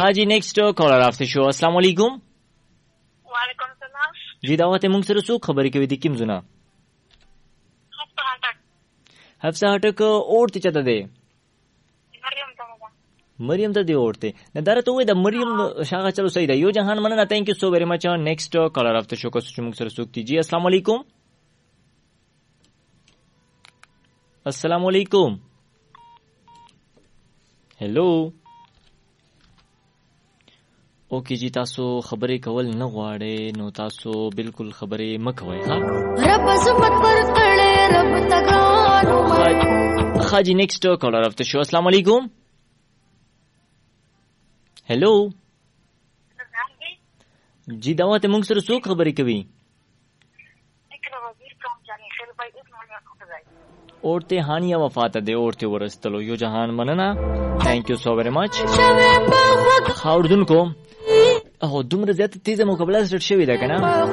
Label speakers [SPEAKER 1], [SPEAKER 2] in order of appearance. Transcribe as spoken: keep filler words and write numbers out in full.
[SPEAKER 1] خاجي نیکسٹ کالر آف د شو. السلام علیکم.
[SPEAKER 2] وعلیکم السلام.
[SPEAKER 1] جی دا وته موږ سره څوک خبرې کوي د کیم زونه؟
[SPEAKER 2] حفصه هټک.
[SPEAKER 1] حفصه هټک اورته چته ده؟
[SPEAKER 2] مریم ته ده.
[SPEAKER 1] مریم ته دی اورته. نه درته وې د مریم شاغه چلو صحیح ده. یو جهان مننه. تھینک یو سو ویری مچ. نیکسٹ کالر آف د شو کو موږ سره څوک دی؟ جی السلام علیکم. السلام علیکم. هلو. اوکے جی تاسو خبرې کول نه غواړئ نو تاسو بالکل خبرې مکوئ. ها
[SPEAKER 3] رب عظمت پر کړه رب تګانو
[SPEAKER 1] خاجي نیکسٹ کالر اف د شو. السلام علیکم. هلو جی دا وته موږ سره څوک خبرې کوي؟ اورته هانیه وفات ده اورته ورستلو. یو جهان مننه. تھینک یو سو ویری مچ. خاوردون کو او دومره زیات تیزه مقابله سره شوې ده کنه.